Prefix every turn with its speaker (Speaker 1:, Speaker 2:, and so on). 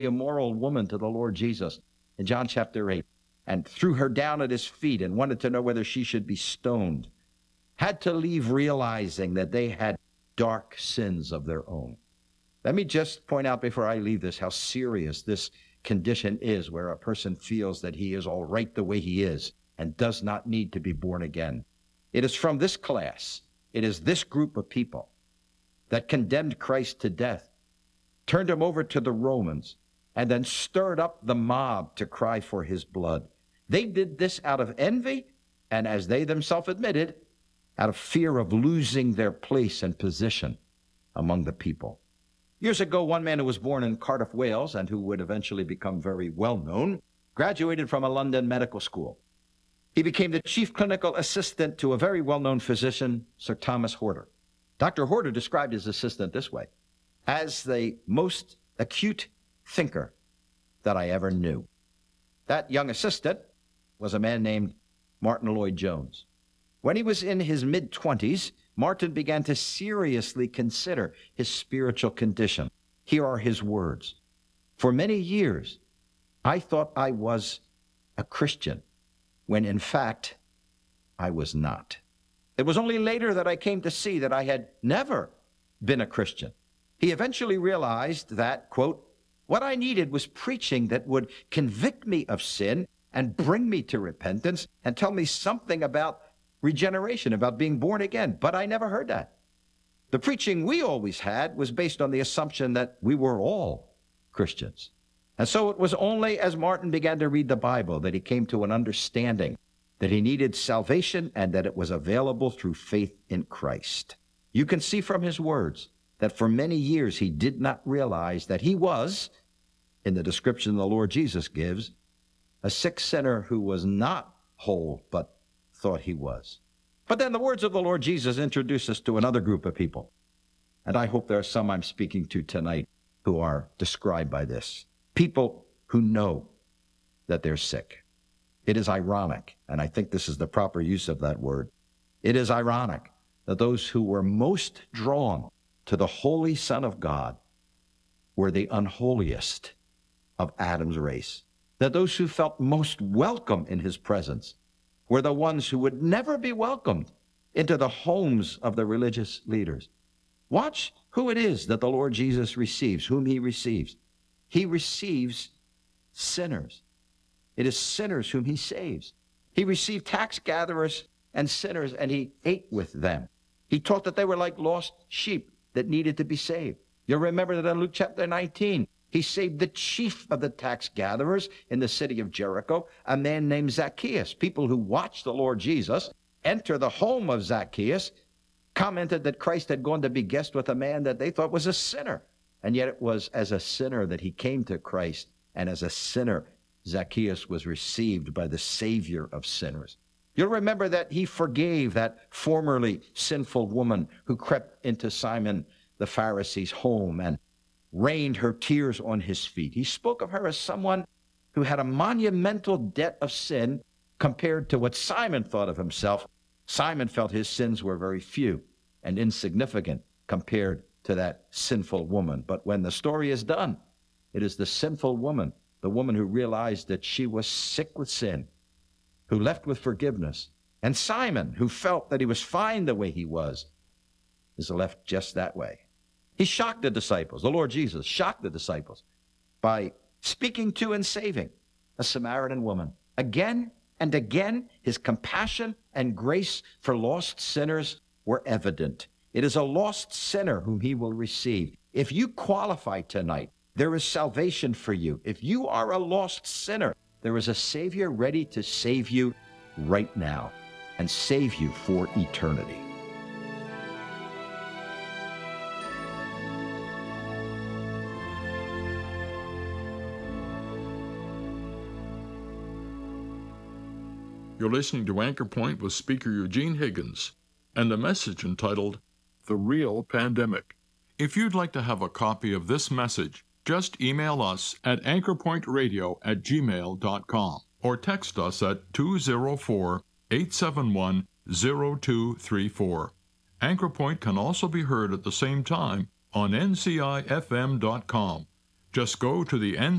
Speaker 1: immoral woman to the Lord Jesus in John chapter 8 and threw her down at his feet and wanted to know whether she should be stoned, had to leave realizing that they had dark sins of their own. Let me just point out before I leave this how serious this condition is, where a person feels that he is all right the way he is and does not need to be born again. It is from this class, it is this group of people that condemned Christ to death, turned him over to the Romans, and then stirred up the mob to cry for his blood. They did this out of envy, and as they themselves admitted, out of fear of losing their place and position among the people. Years ago, one man who was born in Cardiff, Wales, and who would eventually become very well known, graduated from a London medical school. He became the chief clinical assistant to a very well-known physician, Sir Thomas Horder. Dr. Horder described his assistant this way: as the most acute thinker that I ever knew. That young assistant was a man named Martin Lloyd-Jones. When he was in his mid-20s, Martin began to seriously consider his spiritual condition. Here are his words: "For many years, I thought I was a Christian, when in fact, I was not. It was only later that I came to see that I had never been a Christian." He eventually realized that, quote, "what I needed was preaching that would convict me of sin and bring me to repentance and tell me something about regeneration, about being born again. But I never heard that. The preaching we always had was based on the assumption that we were all Christians." And so it was only as Martin began to read the Bible that he came to an understanding that he needed salvation and that it was available through faith in Christ. You can see from his words that for many years he did not realize that he was, in the description the Lord Jesus gives, a sick sinner who was not whole but thought he was. But then the words of the Lord Jesus introduce us to another group of people. And I hope there are some I'm speaking to tonight who are described by this. People who know that they're sick. It is ironic, and I think this is the proper use of that word. It is ironic that those who were most drawn to the Holy Son of God were the unholiest of Adam's race. That those who felt most welcome in his presence were the ones who would never be welcomed into the homes of the religious leaders. Watch who it is that the Lord Jesus receives, whom he receives. He receives sinners. It is sinners whom he saves. He received tax gatherers and sinners, and he ate with them. He taught that they were like lost sheep that needed to be saved. You'll remember that in Luke chapter 19, he saved the chief of the tax gatherers in the city of Jericho, a man named Zacchaeus. People who watched the Lord Jesus enter the home of Zacchaeus commented that Christ had gone to be guest with a man that they thought was a sinner. And yet it was as a sinner that he came to Christ, and as a sinner, Zacchaeus was received by the Savior of sinners. You'll remember that he forgave that formerly sinful woman who crept into Simon the Pharisee's home and rained her tears on his feet. He spoke of her as someone who had a monumental debt of sin compared to what Simon thought of himself. Simon felt his sins were very few and insignificant compared to that sinful woman. But when the story is done, it is the sinful woman, the woman who realized that she was sick with sin, who left with forgiveness. And Simon, who felt that he was fine the way he was, is left just that way. He shocked the disciples. The Lord Jesus shocked the disciples by speaking to and saving a Samaritan woman. Again and again, his compassion and grace for lost sinners were evident. It is a lost sinner whom he will receive. If you qualify tonight, there is salvation for you. If you are a lost sinner, there is a Savior ready to save you right now and save you for eternity.
Speaker 2: You're listening to Anchor Point with speaker Eugene Higgins and a message entitled, The Real Pandemic. If you'd like to have a copy of this message, just email us at anchorpointradio@gmail.com or text us at 204-871-0234. Anchor Point can also be heard at the same time on ncifm.com. Just go to the